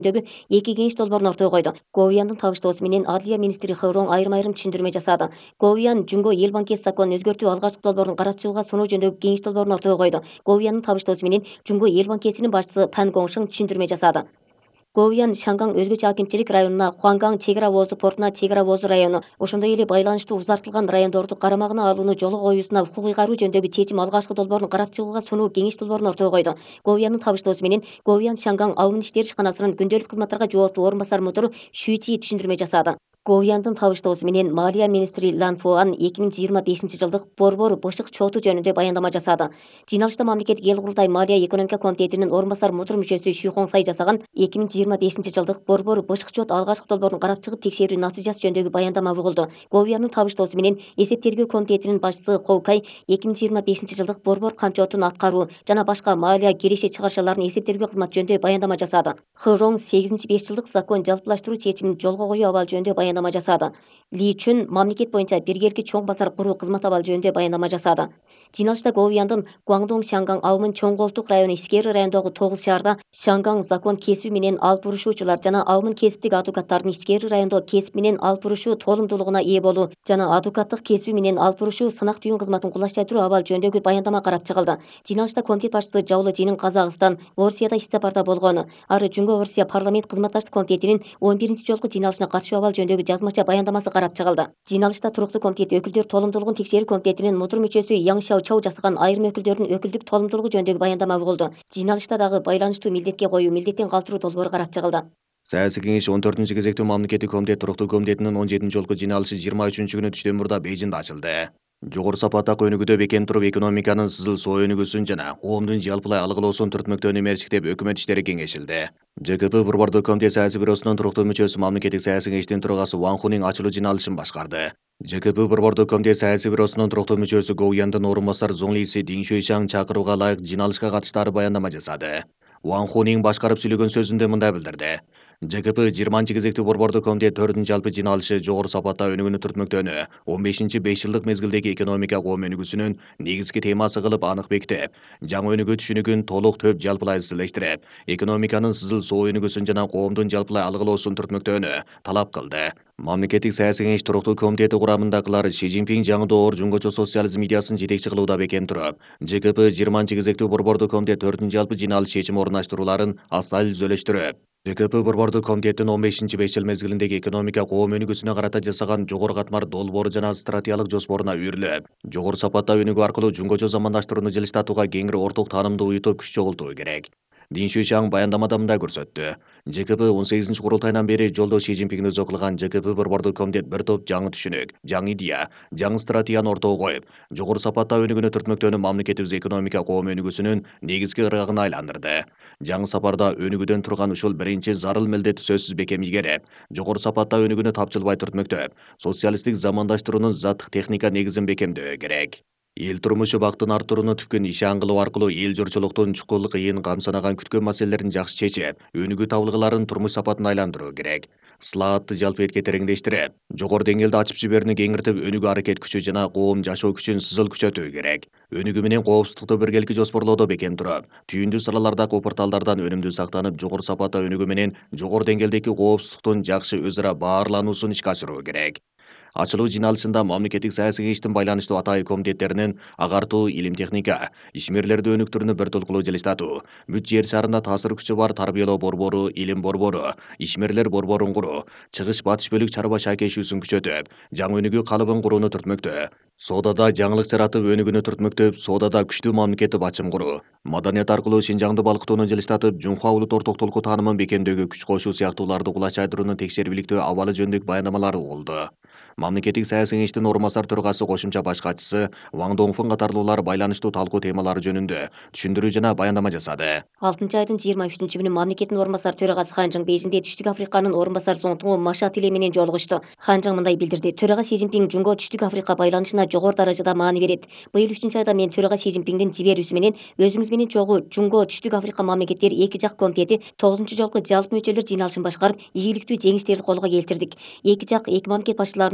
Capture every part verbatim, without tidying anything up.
дөгү эки кеңеш долбоорун ортого койду. Говияндын табыштоосу менен Адылия министри Хеврон айрым-айрым түшүндүрмө жасады. Говиян Жунго эл банкеси законун өзгөртүү алгачкы долбоорун карап чыгууга сунуу жөнүндөгү кеңеш долбоорун ортого койду. Говиянын табыштоосу менен Жунго эл банкесинин башчысы Пан Гоңшың түшүндүрмө жасады. Говиян Шанган өзгөчө акимчилик районуна, Хуанган чек ара воозу портуна чек ара воозу району, ошондой эле байланыштуу узартылган райондорду карамагына алууну жолго коюусуна укук ыйгаруу жөнүндөгү чечим алгачкы долбоорун карап чыгууга сунуу кеңеш долбоорун ортого койду. Говиянын табыштоосу менен Говиян Шанган Аумун иштери ишканасынын күндөлүк кызматтарга жооптуу орун басар мудуру Шүчи түшүндүрмө жасады. Говияндын табыштоосу менен Малия министри Лан Фуан эки миң жыйырма бешинчи жылдык борбор бышык чоту жөнүндө баяндама жасады. Жыйналышта мамлекеттик эл курултай Малия экономика комитетинин орун басар мудур мүчөсү Шү Хоңсай жасаган эки миң жыйырма бешинчи жылдык борбор бышык чот алгачкы долбоорун карап чыгып текшерүү натыйжасы жөнүндөгү баяндама угулду. Говиянын табыштоосу менен эсеп тергөө комитетинин башчысы Хоукай эки миң жыйырма бешинчи жылдык борбор камчотун аткаруу жана башка малия киреше чыгарышаларын эсептергөө кызматы жөнүндө баяндама жасады. Хырong сегизинчи беш жылдык закон жалпылаштыруу чечимин жолго коюу абалы жөнүндө баяндама жасады. Ли Чүн мамлекет боюнча биргеликти чоң базар куруу кызмат абалы жөнүндө баяндама жасады. Жыйналышта Говияндын Гуаңдоң Шанган Аумун чоң колтук району ишкери райондогу тогуз шаарда Шанган закон кесиби менен алып бурушуучулар жана Аумун кесиптик адвокаттардын ишкери райондо кесип менен алып бурушуу толумдуулугуна ээ болуу жана адвокаттык кесиби менен алып бурушуу сынак түйүн кызматын кулаштайтыруу абалы жөнүндөгү баяндама карап чыгылды. Жыйналышта комитет башчысы Жаулы Жинин Казакстан, Орусияда иш сапарда болгону, ары Жунго Орусия парламент кызматташтык комитетинин он биринчи жолку жыйналышына катышуу абалы жөнүндөгү жазмача баяндамасы карап чыгылды. Жыйналышта туруктуу комитет өкүлдөр толумдуулугун текшерүү комитетинин мудур мүчөсү Яң Шау Чау жасаган айрым өкүлдөрдүн өкүлдүк толумдуулугу жөнүндөгү баяндама угулду. Жыйналышта дагы байланыштуу милдетке коюу, милдеттен калтыруу долбоору карап чыгылды. Саясий кеңеш он төртүнчү кезектүү мамлекеттик комитет туруктуу комитетинин он жетинчи жолку жыйналышы жыйырма үчүнчү күнү түштөн мурда Бейжиңде ачылды. Жогору сапаттагы өнүгүүдө бекем туруп экономиканын сызыл соо өнүгүүсүн жана коомдун жалпылай алгылоосун түртмөктөөнү мерчиктеп өкмөт иштери кеңешилди. Ж К П борбордук комитет саясий бюросунун туруктуу мүчөсү мамлекеттик саясий кеңештин төрагасы Ван Хуның ачылуу жыйналышын башкарды. Ж К П борбордук комитет саясий бюросунун туруктуу мүчөсү Говияндын орун басар Зуң Лиси Дин Шуйшаң чакырууга ылайык жыйналышка катыштары баяндама жасады. Ван Хуның башкарып сүйлөгөн сөзүндө мындай билдирди. Ж К П жыйырманчы кезектүү борбордук комитет төртүнчү жалпы жыйналышы жогору сапатта өнүгүүнү түртмөктөөнү он бешинчи беш жылдык мезгилдеги экономика коом өнүгүүсүнүн негизги темасы кылып анык бекитип, жаңы өнүгүү түшүнүгүн толук төп жалпылай изилештирип, экономиканын сызыл соо өнүгүүсүн жана коомдун жалпылай алгылоосун түртмөктөөнү талап кылды. Мамлекеттик саясий кеңеш туруктуу комитети курамындагылар Ши Цзиньпин жаңы доор жунгочо социализм идеясын жетекчи кылууда бекем туруп, Ж К П жыйырманчы кезектүү борбордук комитет төртүнчү жалпы жыйналыш чечим орундаштырууларын астайыл түзөлөштүрүп, Ж К П борбордук комитеттин он бешинчи беш жыл мезгилиндеги экономика коом өнүгүүсүнө карата жасаган жогору катмар долбоору жана стратегиялык жоспоруна үйрүлүп, жогору сапатта өнүгүү аркылуу жунгочо замандаштырууну жылыштатууга кеңири орток таанымды уютуп күч чогултуу керек. Дин Шуйшаң баяндамада мындай көрсөттү. Ж К П он сегизинчи курултайынан бери жолдо Ши Цзиньпин өзү кылган Ж К П борбордук комитет бир топ жаңы түшүнүк, жаңы идея, жаңы стратегияны ортого коюп, жогору сапатта өнүгүүнү түртмөктөөнү мамлекетибиз экономика коом өнүгүүсүнүн негизги ырыгына айландырды. Жаңы сапарда өнүгүүдөн турган ушул биринчи зарыл милдет сөзсүз бекем ийгерип, жогору сапатта өнүгүүнү тапжылбай түртмөктөп, социалисттик замандаштыруунун заттык техника негизин бекемдөө керек. Эл турмушу бактын арттырууну түпкүн ишан кылуу аркылуу эл журчулуктун чукул кыйын камсанаган күткөн маселелерин жакшы чечип, өнүгүү табылгыларын турмуш сапатын айландыруу керек. Слаатты жалпы этке тереңдештирип, жогору деңгээлде ачып жиберүүнү кеңиртип, өнүгүү аракет күчү жана коом жашоо күчүн сызыл күчөтүү керек. Өнүгүү менен коопсуздукту биргеликти жоспорлоодо бекем туруп, түйүндүү салалардагы порталдардан өнүмдүү сактанып, жогору сапатта өнүгүү менен жогору деңгээлдеги коопсуздуктун жакшы өз ара баарлануусун ишке ашыруу керек. Ачылуу жыйналышында мамлекеттик саясий кеңештин байланыштуу атайын комитеттеринин агартуу, илим техника, ишмерлерди өнүктүрүүнү бир толкулуу жылыштатуу, бүт жер шарында таасир күчү бар тарбиялоо борбору, илим борбору, ишмерлер борборун куруу, чыгыш батыш бөлүк чарба шайкешүүсүн күчөтүп, жаңы өнүгүү калыбын курууну түртмөктөө, соодада жаңылык жаратып өнүгүүнү түртмөктөп, соодада күчтүү мамлекеттик ачым куруу, маданият аркылуу Шинжаңды балкытууну жылыштатып, Жунхуа улут ортоктулуку таанымын бекемдөөгө күч кошуу сыяктууларды кулачайдырууну текшерип иликтөө абалы жөнүндөгү баяндамалар угулду. Мамлекеттик саясий кеңештин орун басар төрагасы кошумча баш катчысы Ван Доңфун катарлуулар байланыштуу талкуу темалары жөнүндө түшүндүрүү жана баяндама жасады. алтынчы айдын жыйырма үчүнчү күнү мамлекеттин орун басар төрагасы Ханжың Бейжиңде Түштүк Африканын орун басар зоңтуңу Маша Тиле менен жолугушту. Ханжың мындай билдирди. Төрага Си Цзиньпин Жунго Түштүк Африка байланышына жогору даражада маани берет. Быйыл үчүнчү айда мен төрага Си Цзиньпиндин жиберүүсү менен өзүңүз менен чогуу Жунго Түштүк Африка мамлекеттери эки жак комитети тогузунчу жолку жалпы мүчөлөр жыйналышын башкарып, ийгиликтүү жеңиштерди колго келтирдик. Эки жак эки мамлекет башчыларынын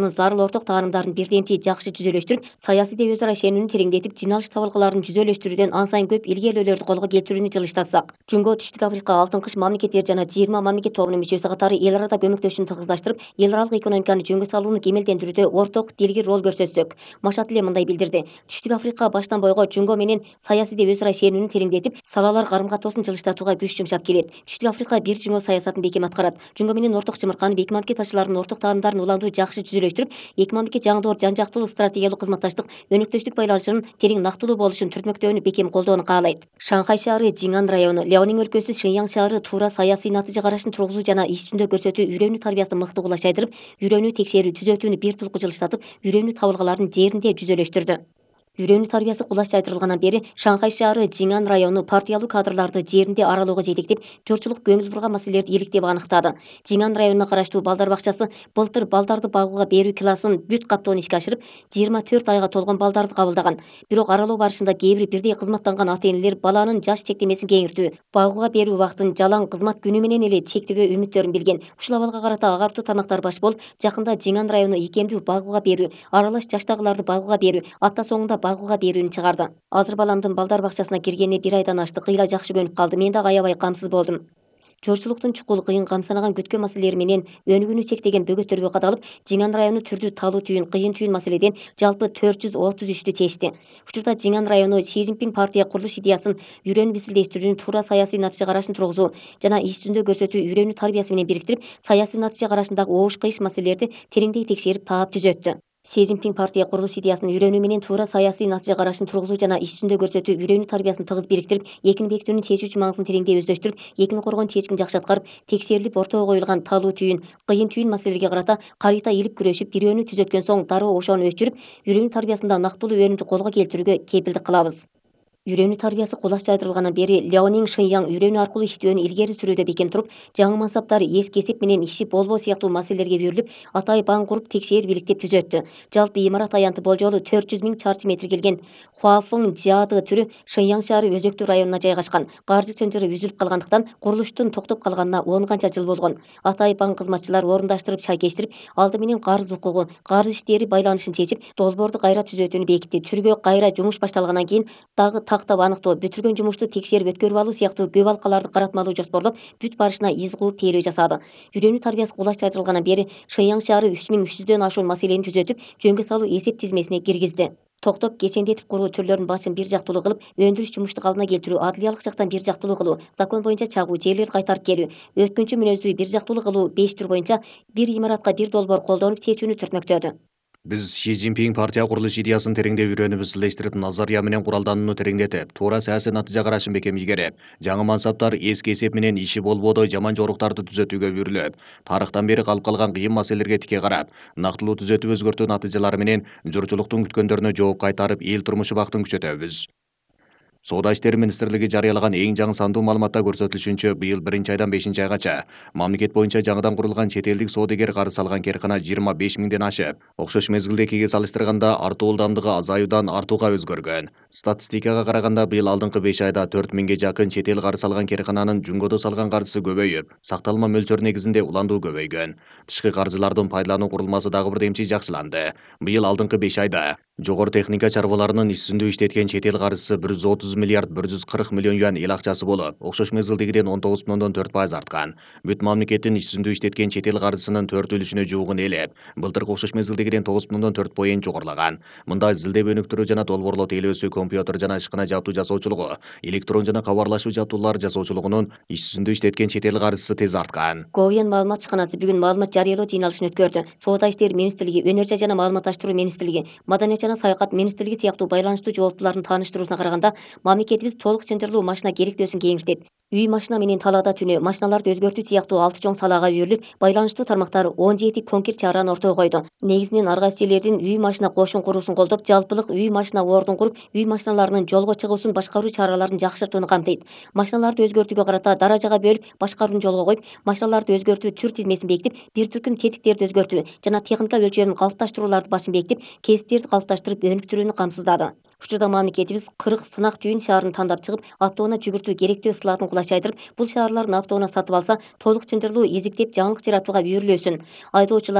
тармактарынын зарыл орток таанымдарын бирдемчи жакшы жүзөлөштүрүп, саясийде өз ара ишенүүнү тереңдетип, жиналыш табылгаларын жүзөлөштүрүүдөн ан сайын көп илгерүүлөрдү колго келтирүүнү жылыштатсак, Жунго Түштүк Африка Алтын кыш мамлекеттери жана жыйырма мамлекет тобунун мүчөсү катары эл арада көмөктөшүүнү тыгыздаштырып, эл аралык экономиканы жөнгө салууну кемелдендирүүдө орток дилгир роль көрсөтсөк. Машат эле мындай билдирди: Түштүк Африка баштан бойго Жунго менен саясийде өз ара ишенүүнү тереңдетип, салалар карым-катыбасын жылыштатууга күч жумшап келет. Түштүк Африка бир Жунго саясатын бекем аткарат. Жунго менен орток чымырканып, эки мамлекет башчыларынын орток таанымдарын уланду жакшы жүзөлөштүрүп, эки мамлекет жаңдоор жан-жактуулук стратегиялык кызматташтык, өнөктөштүк байланышынын терең нактылуу болушун түртмөктөөнү бекем колдоону каалайт. Шанхай шаары, Жиңан району, Ляонин өлкөсү Шэньян шаары туура саясий натыйжа карашын тургузуу жана иш жүзүндө көрсөтүү үйрөнүү тарбиясын мыкты кулачайдырып, үйрөнүү текшерүү түзөтүүнү бир тулку жылыштатып, үйрөнүү табылгаларын жеринде жүзөлөштүрдү. Үйрөнүү тарбиясы кулаш жайдырылгандан бери Шанхай шаары, Жиңан району партиялуу кадрларды жеринде аралоого жетектеп, журтчулук көңүл бурган маселелерди иликтеп аныктады. Жиңан районуна караштуу балдар бакчасы былтыр балдарды багууга берүү классын бүт каптоон ишке ашырып, жыйырма төрт айга толгон балдарды кабылдаган. Бирок аралоо барышында кээ бир бирдей кызматтанган ата-энелер баланын жаш чектемесин кеңиртүү, багууга берүү убактын жалаң кызмат күнү менен эле чектөөгө үмүттөрүн билген. Ушул абалга карата агарттуу тармактар баш болуп, жакында Жиңан району икемдүү багууга берүү, аралаш жаштагыларды багууга берүү, апта соңунда багууга берүүнү чыгарды. Азыр баламдын балдар бакчасына киргенине бир айдан ашты, кыйла жакшы көнүп калды. Мен дагы аябай камсыз болдум. Жорчулуктун чукул, кыйын, камсанаган күткөн маселелери менен өнүгүүнү чектеген бөгөттөргө кадалып, Жиңан району түрдүү талуу түйүн, кыйын түйүн маселеден жалпы төрт жүз отуз үчтү чечти. Учурда Жиңан району Си Цзиньпин партия курулуш идеясын үйрөнүп изилдештирүүнү туура саясий натыйжа карашын тургузуу жана иш жүзүндө көрсөтүү үйрөнүү тарбиясы менен бириктирип, саясий натыйжа карашындагы оош кыйыш маселелерди тереңдей текшерип таап түзөттү. Си Цзиньпин партия курулуш идеясын үйрөнүү менен туура саясий натыйжа карашын тургузуу жана иш жүзүндө көрсөтүү үйрөнүү тарбиясын тыгыз бириктирип, экини бекитүүнүн чечүүчү маңызын тереңдей өздөштүрүп, экини коргоонун чечкин жакшы аткарып, текшерилип ортого коюлган талуу түйүн, кыйын түйүн маселелерге карата карыйта илип күрөшүп, бирөөнү түзөткөн соң дароо ошону өчүрүп, үйрөнүү тарбиясында нактылуу өнүмдү колго келтирүүгө кепилдик кылабыз. Үйрөнүү тарбиясы кулаш жайдырылгандан бери Ляонин Шэньян үйрөнүү аркылуу иштөөнү илгери сүрүүдө бекем туруп, жаңы мансаптар эски эсеп менен иши болбоо сыяктуу маселелерге бүрүлүп, атай баң куруп текшээрип иликтеп түзөттү. Жалпы имарат аянты болжолу төрт жүз миң чарчы метр келген. Хуафың Жиады түрү Шэньян шаары өзөктүү районуна жайгашкан. Каржы чынжыры үзүлүп калгандыктан курулуштун токтоп калганына он канча жыл болгон. Атай баң кызматчылар орундаштырып шайкештирип, алды менен карыз укугу, карыз иштери байланышын чечип, долбоорду кайра түзөтүүнү бекитти. Түргө кайра жумуш башталгандан кийин дагы тактап аныктоо, бүтүргөн жумушту текшерип өткөрүп алуу сыяктуу көп алкаларды каратмалуу жоспорлоп, бүт барышына из кууп тейлөө жасады. Үйрөнүү тарбиясы кулаш жайдырылгандан бери Шэньян шаары үч миң үч жүздөн ашуун маселени түзөтүп, жөнгө салуу эсеп тизмесине киргизди. Токтоп, кечендетип куруу, түрлөрүнүн башын бир жактуулуу кылып, өндүрүш жумушту калдына келтирүү, адлиялык жактан бир жактуулуу кылуу, закон боюнча чагуу, жерлерди кайтарып келүү, өткүнчү мүнөздүү бир жактуулуу кылуу, беш тур боюнча бир имаратка бир долбоор колдонуп чечүүнү түртмөктөдү. Биз Си Цзиньпин партия курулуш идеясын тереңдеп үйрөнүп изилдештирип, назария менен куралданууну тереңдетип, туура саясий натыйжа карашын бекем ийгереп, жаңы мансаптар эски эсеп менен иши болбоодой жаман жоруктарды түзөтүүгө бүрүлүп, тарыхтан бери калып калган кыйын маселелерге тике карап, нактылуу түзөтүп өзгөртүү натыйжалары менен журтчулуктун күткөндөрүнө жооп кайтарып, эл турмушу бактын күчөтөбүз. Соода иштери министрлиги жарыялаган эң жаңы сандуу маалыматта көрсөтүлүшүнчө, быйыл биринчи айдан бешинчи айгача мамлекет боюнча жаңыдан курулган чет элдик соодагер карыз алган керкана жыйырма беш миңден ашып, окшош мезгилдекиге салыштырганда артуу ылдамдыгы азаюудан артууга өзгөргөн. Статистикага караганда, быйыл алдыңкы беш айда төрт миңге жакын чет эл карыз алган керкананын Жунгодо салган карызы көбөйүп, сакталма мөлчөрү негизинде уландуу көбөйгөн. Тышкы каржылардын пайдалануу курулмасы дагы бир демчи жакшыланды. Быйыл алдыңкы беш айда жогору техника чарбаларынын иш жүзүндө иштеткен чет эл карызы бир жүз отуз миллиард бир жүз кырк миллион юань эл акчасы болуп, окшош мезгилдегиден он тогуз бүтүн ондон төрт пайыз арткан. Бүт мамлекеттин иш жүзүндө иштеткен чет эл каржысынын төрт үлүшүнө жуугун элеп, былтыркы окшош мезгилдегиден тогуз бүтүн ондон төрт поен жогорулаган. Мында изилдеп өнүктүрүү жана долбоорлоо тейлөөсү, компьютер жана ишкана жаптуу жасоочулугу, электрон жана кабарлашуу жаптуулар жасоочулугунун иш жүзүндө иштеткен чет эл каржысы тез арткан. Говьян маалымат ишканасы бүгүн маалымат жарыялоо жыйналышын өткөрдү. Соода иштери министрлиги, өнөр жай жана маалыматташтыруу министрлиги, маданият жана саякат министрлиги сыяктуу байланыштуу жооптуулардын тааныштыруусуна караганда, мамлекетибиз толук чынжырлуу машина керектөөсүн кеңиртет. Үй машина менен талаада түнү машиналарды өзгөртүү сыяктуу алты чоң салаага үйрүлүп, байланыштуу тармактар он жети конкрет чараны ортого койду. Негизинен ар кайсы жерлердин үй машина кошун куруусун колдоп, жалпылык үй машина ордун куруп, үй машиналарынын жолго чыгуусун башкаруу чараларын жакшыртууну камтыйт. Машиналарды өзгөртүүгө карата даражага бөлүп, башкарууну жолго коюп, машиналарды өзгөртүү түр тизмесин бекитип, бир түркүм тетиктерди өзгөртүү жана техника өлчөмүн калыпташтырууларды башын бекитип, кесиптерди калыпташтырып өнүктүрүүнү камсыздады. Учурда мамлекетибиз кырк сынак түйүн шаарын тандап чыгып, аптоона жүгүртүү керектөө сылатын кулаш жайдырып, бул шаарлардын аптоона сатып алса, толук чынжырлуу изиктеп жаңылык жаратууга үйрүлөсүн. Айдоочулар